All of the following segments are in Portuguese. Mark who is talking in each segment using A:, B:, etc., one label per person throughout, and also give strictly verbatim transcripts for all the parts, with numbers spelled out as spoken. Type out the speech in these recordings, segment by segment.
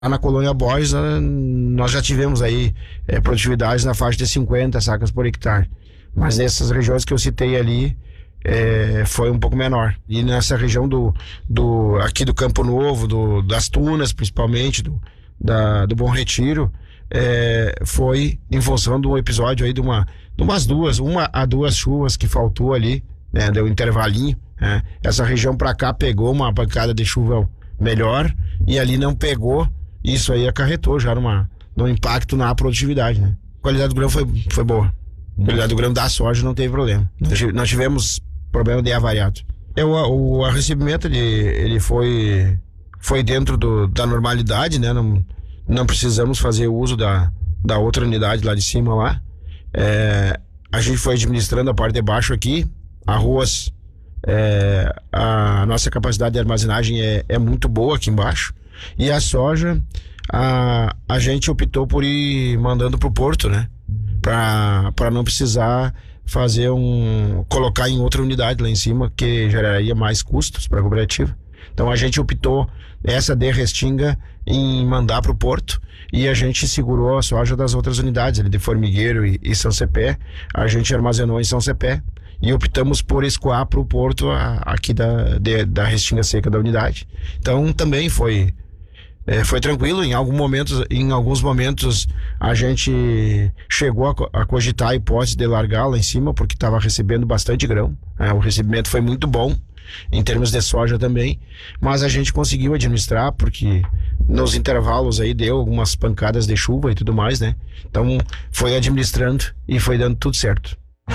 A: Na colônia Borges, nós já tivemos aí é, produtividades na faixa de cinquenta sacas por hectare. Mas nessas regiões que eu citei ali, é, foi um pouco menor. E nessa região do, do aqui do Campo Novo, do, das Tunas principalmente, do, da, do Bom Retiro, é, foi em função de um episódio aí de, uma, de umas duas, uma a duas chuvas que faltou ali, né, deu um intervalinho. Né? Essa região para cá pegou uma pancada de chuva melhor e ali não pegou. Isso aí acarretou já numa, num impacto na produtividade, né? A qualidade do grão foi, foi boa. A qualidade do grão da soja não teve problema. Nós tivemos problema de avariado. Eu, o, o recebimento ele, ele foi, foi dentro do, da normalidade, né? Não, não precisamos fazer uso da, da outra unidade lá de cima lá. É, a gente foi administrando a parte de baixo aqui. Arroz, é, a nossa capacidade de armazenagem é, é muito boa aqui embaixo. E a soja, a, a gente optou por ir mandando pro porto, né? Pra, pra não precisar fazer um... colocar em outra unidade lá em cima, que geraria mais custos para a cooperativa. Então a gente optou essa de Restinga em mandar pro porto e a gente segurou a soja das outras unidades, ali de Formigueiro e, e São Cepé. A gente armazenou em São Cepé e optamos por escoar pro porto a, aqui da, de, da Restinga seca da unidade. Então também foi... É, foi tranquilo. Em, algum momentos, em alguns momentos a gente chegou a, a cogitar a hipótese de largar lá em cima, porque estava recebendo bastante grão, né? O recebimento foi muito bom em termos de soja também, mas a gente conseguiu administrar porque nos intervalos aí deu algumas pancadas de chuva e tudo mais, né? Então foi administrando e foi dando tudo certo.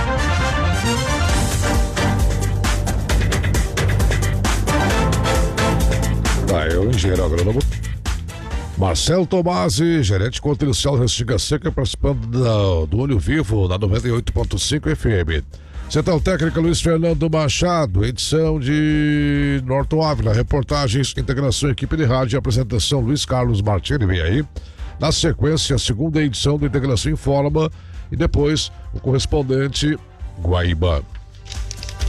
B: Ah, eu, engenheiro agrônomo Marcelo Tomasi, gerente comercial Restinga Seca, participando da, do Olho Vivo na noventa e oito ponto cinco F M. Central Técnica Luiz Fernando Machado, edição de Norton Ávila, reportagens, integração, equipe de rádio e apresentação Luiz Carlos Martini, vem aí. Na sequência, a segunda edição do Integração Informa e depois o correspondente Guaíba.